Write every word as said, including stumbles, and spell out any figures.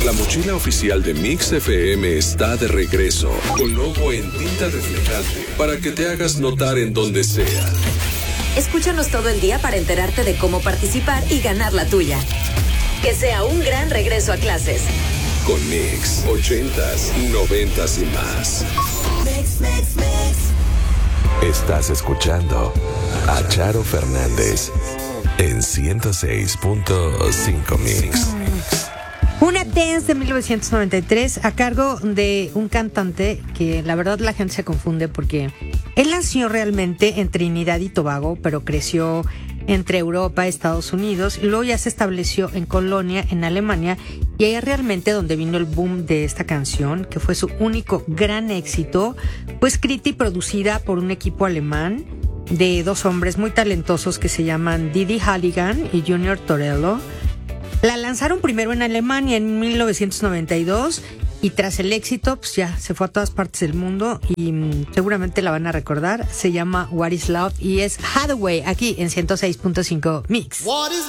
La mochila oficial de Mix F M está de regreso, con logo en tinta reflejante, para que te hagas notar en donde sea. Escúchanos todo el día para enterarte de cómo participar y ganar la tuya. Que sea un gran regreso a clases. Con Mix, ochentas, noventas y más. Mix, mix, mix. Estás escuchando a Charo Fernández en ciento seis punto cinco Mix. Una dance de mil novecientos noventa y tres a cargo de un cantante que la verdad la gente se confunde porque él nació realmente en Trinidad y Tobago, pero creció entre Europa, Estados Unidos, y luego ya se estableció en Colonia, en Alemania, y ahí es realmente donde vino el boom de esta canción, que fue su único gran éxito. Fue escrita y producida por un equipo alemán de dos hombres muy talentosos que se llaman Didi Halligan y Junior Torello. La lanzaron primero en Alemania en mil novecientos noventa y dos y tras el éxito, pues ya se fue a todas partes del mundo y mmm, seguramente la van a recordar. Se llama What is Love y es Hathaway aquí en ciento seis punto cinco Mix. What is